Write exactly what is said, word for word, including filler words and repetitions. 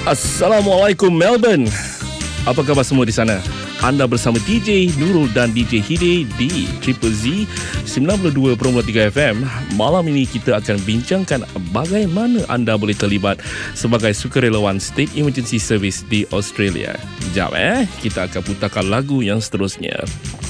Assalamualaikum Melbourne. Apa khabar semua di sana? Anda bersama D J Nurul dan D J Hide di Triple Z sembilan puluh dua perpuluhan tiga F M. Malam ini kita akan bincangkan bagaimana anda boleh terlibat sebagai sukarelawan State Emergency Service di Australia. Jap eh, kita akan putarkan lagu yang seterusnya.